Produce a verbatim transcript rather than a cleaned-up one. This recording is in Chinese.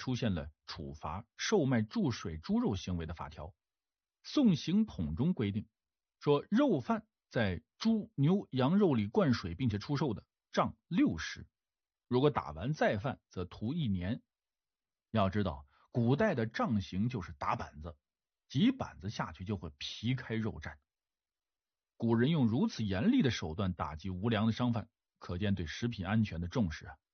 出现了处罚售卖注水猪肉行为的法条。宋刑统中规定说，肉贩在猪、牛、羊肉里灌水并且出售的，杖六十；如果打完再犯，则徒一年。要知道，古代的杖刑就是打板子，几板子下去就会皮开肉绽。古人用如此严厉的手段打击无良的商贩，可见对食品安全的重视啊。